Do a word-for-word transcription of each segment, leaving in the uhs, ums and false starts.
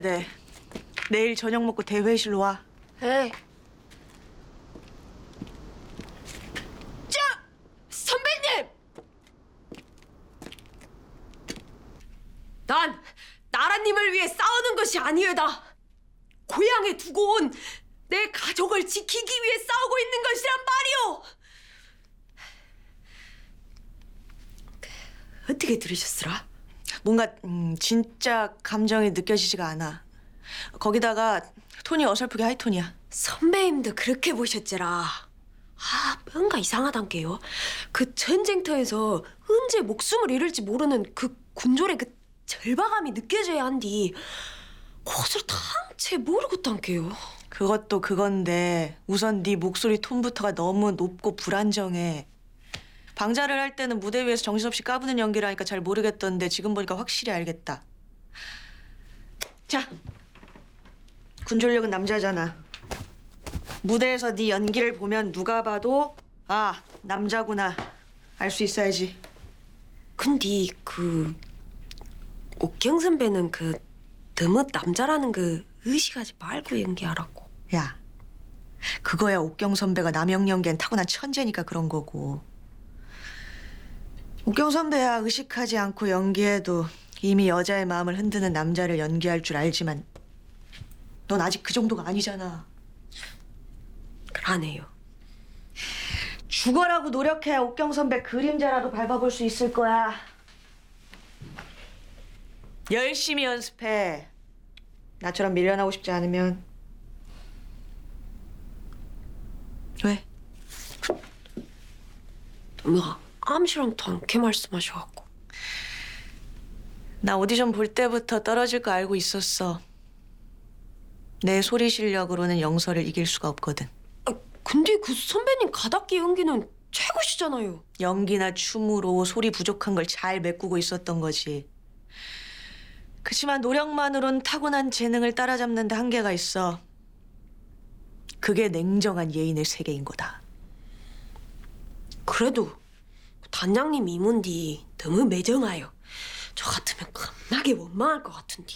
네. 내일 저녁 먹고 대회실로 와. 에이. 저! 선배님! 난 나라님을 위해 싸우는 것이 아니에다. 고향에 두고 온 내 가족을 지키기 위해 싸우고 있는 것이란 말이오. 어떻게 들으셨으라? 뭔가 음, 진짜 감정이 느껴지지가 않아. 거기다가 톤이 어설프게 하이톤이야. 선배님도 그렇게 보셨지라. 아, 뭔가 이상하단게요. 그 전쟁터에서 언제 목숨을 잃을지 모르는 그 군졸의 그 절박함이 느껴져야 한디 그것을 당체 모르겠단게요. 그것도 그건데 우선 네 목소리 톤부터가 너무 높고 불안정해. 방자를 할 때는 무대 위에서 정신없이 까부는 연기를 하니까 잘 모르겠던데 지금 보니까 확실히 알겠다. 자, 군졸력은 남자잖아. 무대에서 네 연기를 보면 누가 봐도 아, 남자구나 알 수 있어야지. 근데 그 옥경 선배는 그 너무 남자라는 그 의식하지 말고 연기하라고. 야, 그거야 옥경 선배가 남영 연기엔 타고난 천재니까 그런 거고. 옥경 선배야 의식하지 않고 연기해도 이미 여자의 마음을 흔드는 남자를 연기할 줄 알지만 넌 아직 그 정도가 아니잖아. 그러네요. 죽어라고 노력해야 옥경 선배 그림자라도 밟아볼 수 있을 거야. 열심히 연습해. 나처럼 밀려나고 싶지 않으면. 왜? 너무 암시랑도 않게 말씀하셔갖고. 나 오디션 볼 때부터 떨어질 거 알고 있었어. 내 소리 실력으로는 영서를 이길 수가 없거든. 아, 근데 그 선배님 가닥기 연기는 최고시잖아요. 연기나 춤으로 소리 부족한 걸 잘 메꾸고 있었던 거지. 그치만 노력만으론 타고난 재능을 따라잡는 데 한계가 있어. 그게 냉정한 예인의 세계인 거다. 그래도 단장님 이문디 너무 매정해요. 저 같으면 겁나게 원망할 것 같은데.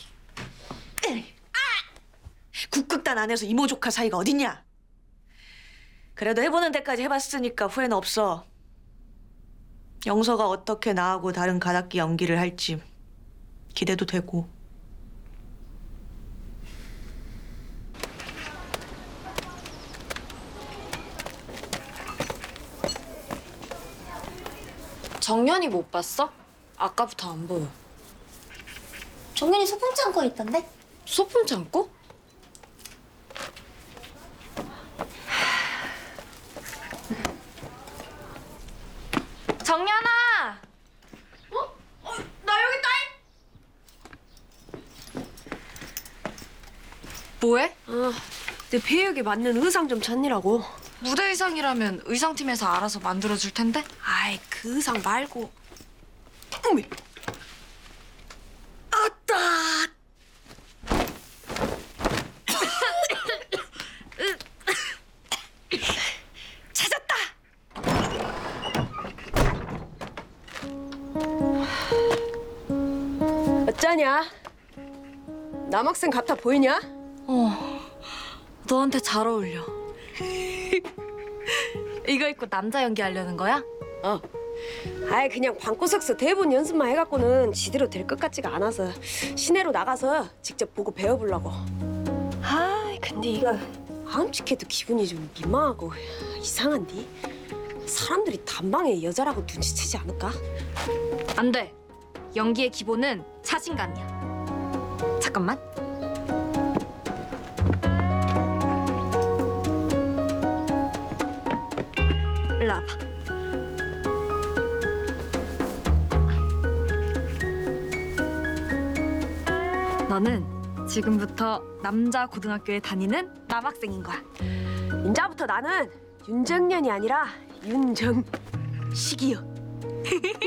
국극단 안에서 이모 조카 사이가 어딨냐? 그래도 해보는 데까지 해봤으니까 후회는 없어. 영서가 어떻게 나하고 다른 가닥기 연기를 할지 기대도 되고. 정연이 못 봤어? 아까부터 안 보여. 정연이 소품 창고에 있던데? 소품 창고? 정연아! 어? 어, 나 여기 있다! 뭐해? 아, 내 배역에 맞는 의상 좀 찾느라고. 무대 의상이라면 의상팀에서 알아서 만들어줄 텐데? 아이, 그 의상 말고. 어메! 아따! 찾았다! 어쩌냐? 남학생 같아 보이냐? 어, 너한테 잘 어울려. 이거 입고 남자 연기하려는 거야? 어. 아이 그냥 방구석서 대본 연습만 해갖고는 지대로 될 것 같지가 않아서 시내로 나가서 직접 보고 배워보려고. 아 근데 이거 아음칙해도 기분이 좀 민망하고 이상한데? 사람들이 단방에 여자라고 눈치채지 않을까? 안 돼. 연기의 기본은 자신감이야. 잠깐만. 일로 와봐. 너는 지금부터 남자 고등학교에 다니는 남학생인 거야. 인자부터 나는 윤정년이 아니라 윤정식이요.